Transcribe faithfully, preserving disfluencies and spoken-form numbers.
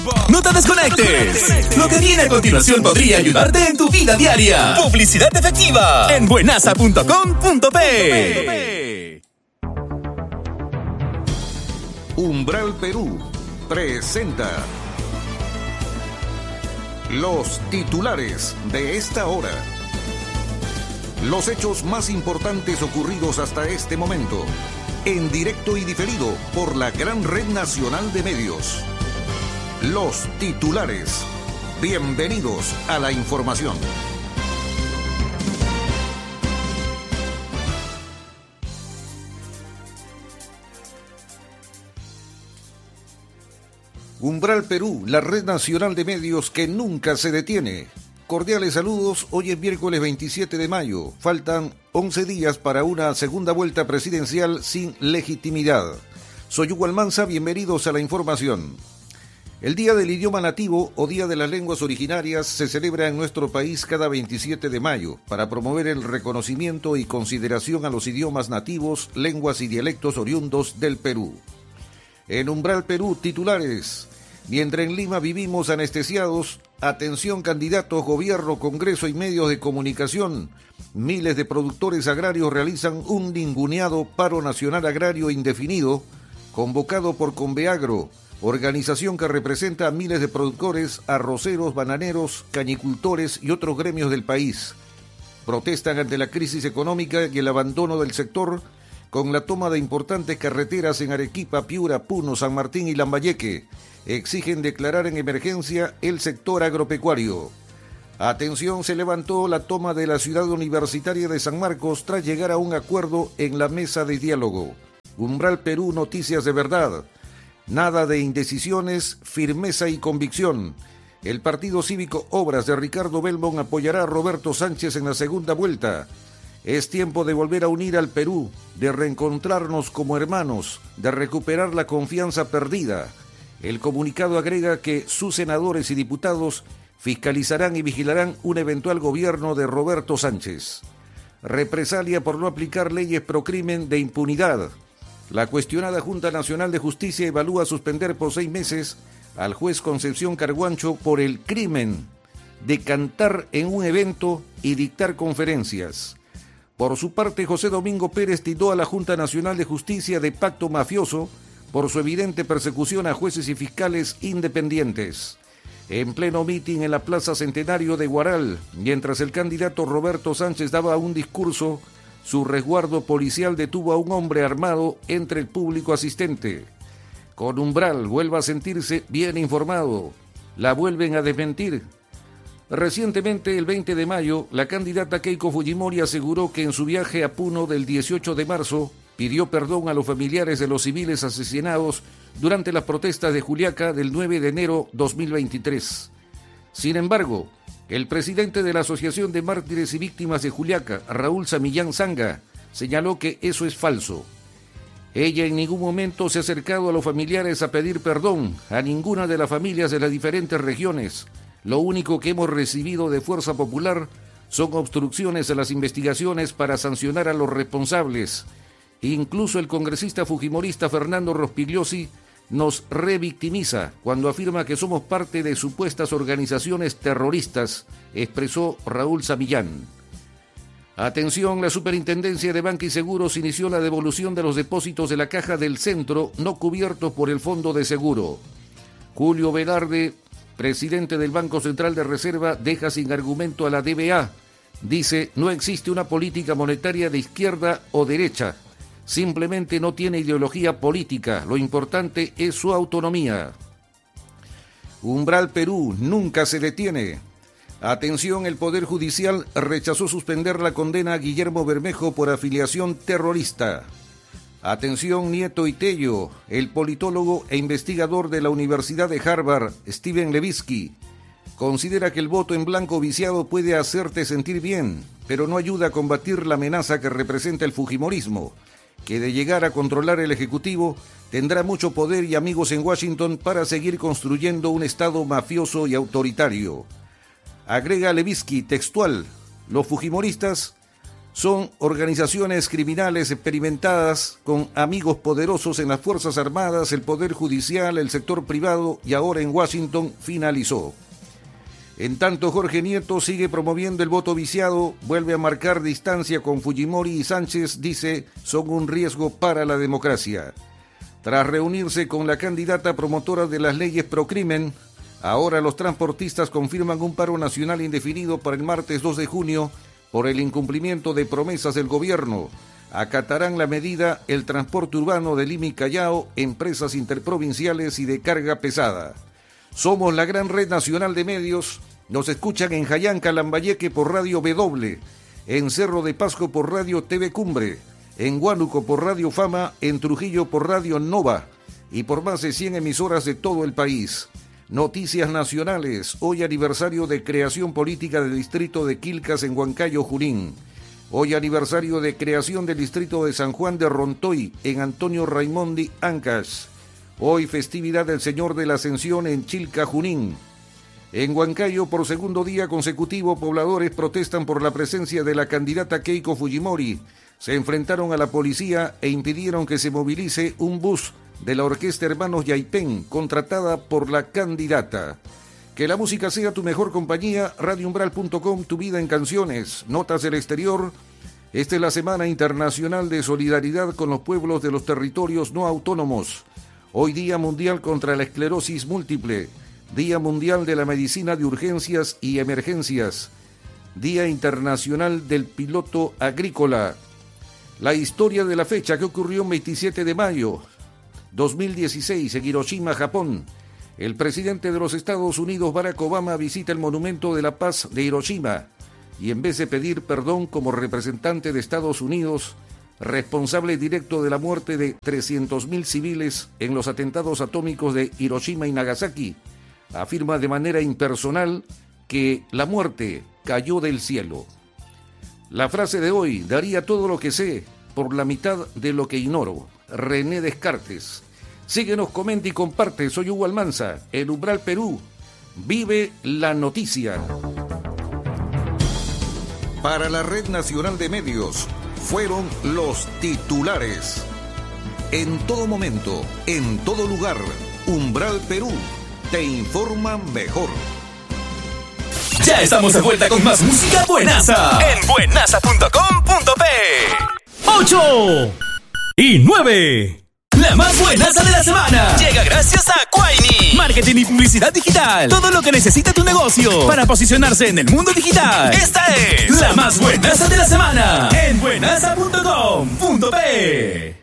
No te desconectes. Lo que viene a continuación podría ayudarte en tu vida diaria. Publicidad efectiva en buenasa punto com punto pe. Umbral Perú presenta los titulares de esta hora. Los hechos más importantes ocurridos hasta este momento, en directo y diferido por la gran red nacional de medios. Los titulares. Bienvenidos a la información. Umbral Perú, la red nacional de medios que nunca se detiene. Cordiales saludos, hoy es miércoles veintisiete de mayo. Faltan once días para una segunda vuelta presidencial sin legitimidad. Soy Hugo Almanza, bienvenidos a la información. El Día del Idioma Nativo o Día de las Lenguas Originarias se celebra en nuestro país cada veintisiete de mayo para promover el reconocimiento y consideración a los idiomas nativos, lenguas y dialectos oriundos del Perú. En Umbral Perú, titulares. Mientras en Lima vivimos anestesiados, atención candidatos, gobierno, congreso y medios de comunicación. Miles de productores agrarios realizan un ninguneado paro nacional agrario indefinido, convocado por Conveagro, organización que representa a miles de productores, arroceros, bananeros, cañicultores y otros gremios del país. Protestan ante la crisis económica y el abandono del sector, con la toma de importantes carreteras en Arequipa, Piura, Puno, San Martín y Lambayeque. Exigen declarar en emergencia el sector agropecuario. Atención, se levantó la toma de la ciudad universitaria de San Marcos tras llegar a un acuerdo en la mesa de diálogo. Umbral Perú, noticias de verdad. Nada de indecisiones, firmeza y convicción. El Partido Cívico Obras de Ricardo Belmont apoyará a Roberto Sánchez en la segunda vuelta. Es tiempo de volver a unir al Perú, de reencontrarnos como hermanos, de recuperar la confianza perdida. El comunicado agrega que sus senadores y diputados fiscalizarán y vigilarán un eventual gobierno de Roberto Sánchez. Represalia por no aplicar leyes procrimen de impunidad. La cuestionada Junta Nacional de Justicia evalúa suspender por seis meses al juez Concepción Carguancho por el crimen de cantar en un evento y dictar conferencias. Por su parte, José Domingo Pérez tildó a la Junta Nacional de Justicia de pacto mafioso por su evidente persecución a jueces y fiscales independientes. En pleno mitin en la Plaza Centenario de Huaral, mientras el candidato Roberto Sánchez daba un discurso, su resguardo policial detuvo a un hombre armado entre el público asistente. Con Umbral vuelve a sentirse bien informado. La vuelven a desmentir. Recientemente, el veinte de mayo, la candidata Keiko Fujimori aseguró que en su viaje a Puno del dieciocho de marzo pidió perdón a los familiares de los civiles asesinados durante las protestas de Juliaca del nueve de enero de dos mil veintitrés. Sin embargo, el presidente de la Asociación de Mártires y Víctimas de Juliaca, Raúl Samillán Zanga, señaló que eso es falso. Ella en ningún momento se ha acercado a los familiares a pedir perdón a ninguna de las familias de las diferentes regiones. Lo único que hemos recibido de Fuerza Popular son obstrucciones a las investigaciones para sancionar a los responsables. Incluso el congresista fujimorista Fernando Rospigliosi nos revictimiza cuando afirma que somos parte de supuestas organizaciones terroristas, expresó Raúl Samillán. Atención, la Superintendencia de Banca y Seguros inició la devolución de los depósitos de la Caja del Centro no cubiertos por el Fondo de Seguro. Julio Velarde, presidente del Banco Central de Reserva, deja sin argumento a la D B A. Dice, no existe una política monetaria de izquierda o derecha. Simplemente no tiene ideología política, lo importante es su autonomía. Umbral Perú nunca se detiene. Atención, el Poder Judicial rechazó suspender la condena a Guillermo Bermejo por afiliación terrorista. Atención, Nieto y Tello, el politólogo e investigador de la Universidad de Harvard, Steven Levitsky, considera que el voto en blanco viciado puede hacerte sentir bien, pero no ayuda a combatir la amenaza que representa el fujimorismo, que de llegar a controlar el Ejecutivo tendrá mucho poder y amigos en Washington para seguir construyendo un Estado mafioso y autoritario. Agrega Levitsky textual, los fujimoristas Son organizaciones criminales experimentadas con amigos poderosos en las Fuerzas Armadas, el Poder Judicial, el sector privado y ahora en Washington finalizó. En tanto, Jorge Nieto sigue promoviendo el voto viciado, vuelve a marcar distancia con Fujimori y Sánchez, dice, son un riesgo para la democracia. Tras reunirse con la candidata promotora de las leyes procrimen, ahora los transportistas confirman un paro nacional indefinido para el martes dos de junio por el incumplimiento de promesas del gobierno. Acatarán la medida el transporte urbano de Lima y Callao, empresas interprovinciales y de carga pesada. Somos la gran red nacional de medios. Nos escuchan en Jayanca, Lambayeque por Radio W, en Cerro de Pasco por Radio T V Cumbre, en Huánuco por Radio Fama, en Trujillo por Radio Nova y por más de cien emisoras de todo el país. Noticias nacionales, hoy aniversario de creación política del distrito de Quilcas en Huancayo, Junín. Hoy aniversario de creación del distrito de San Juan de Rontoy en Antonio Raimondi, Ancash. Hoy festividad del Señor de la Ascensión en Chilca, Junín. En Huancayo, por segundo día consecutivo, pobladores protestan por la presencia de la candidata Keiko Fujimori. Se enfrentaron a la policía e impidieron que se movilice un bus de la Orquesta Hermanos Yaipén, contratada por la candidata. Que la música sea tu mejor compañía, radio umbral punto com, tu vida en canciones, notas del exterior. Esta es la Semana Internacional de Solidaridad con los pueblos de los territorios no autónomos. Hoy Día Mundial contra la Esclerosis Múltiple, Día Mundial de la Medicina de Urgencias y Emergencias, Día Internacional del Piloto Agrícola. La historia de la fecha que ocurrió el veintisiete de mayo dos mil dieciséis en Hiroshima, Japón. El presidente de los Estados Unidos, Barack Obama, visita el Monumento de la Paz de Hiroshima y en vez de pedir perdón como representante de Estados Unidos, responsable directo de la muerte de trescientos mil civiles en los atentados atómicos de Hiroshima y Nagasaki, afirma de manera impersonal que la muerte cayó del cielo. La frase de hoy: daría todo lo que sé por la mitad de lo que ignoro. René Descartes. Síguenos, comenta y comparte. Soy Hugo Almanza, El Umbral Perú. Vive la noticia. Para la Red Nacional de Medios, fueron los titulares. En todo momento, en todo lugar, Umbral Perú te informa mejor. Ya estamos de vuelta con más música buenaza en buenaza punto com punto pe. ocho y nueve. La más buenaza de la semana llega gracias a Quaini. Marketing y publicidad digital. Todo lo que necesita tu negocio para posicionarse en el mundo digital. Esta es la más buenaza de la semana en buenaza punto com punto pe.